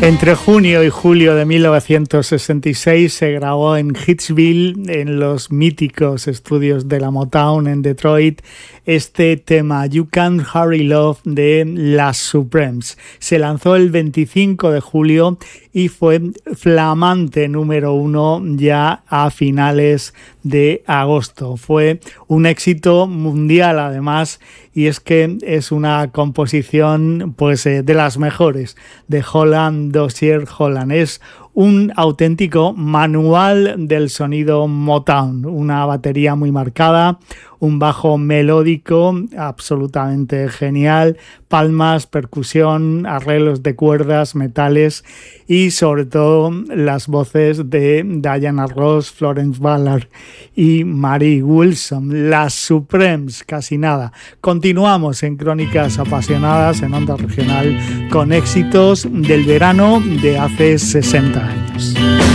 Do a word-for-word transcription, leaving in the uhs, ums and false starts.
Entre junio y julio de mil novecientos sesenta y seis se grabó en Hitsville, en los míticos estudios de la Motown en Detroit, este tema You Can't Hurry Love de las Supremes. Se lanzó el veinticinco de julio y fue flamante número uno ya a finales de agosto. Fue un éxito mundial además, y es que es una composición pues eh, de las mejores de Holland Dozier Holland. Es un auténtico manual del sonido Motown, una batería muy marcada, un bajo melódico absolutamente genial, palmas, percusión, arreglos de cuerdas, metales y sobre todo las voces de Diana Ross, Florence Ballard y Mary Wilson, las Supremes, casi nada. Continuamos en Crónicas Apasionadas en Onda Regional con éxitos del verano de hace sesenta años.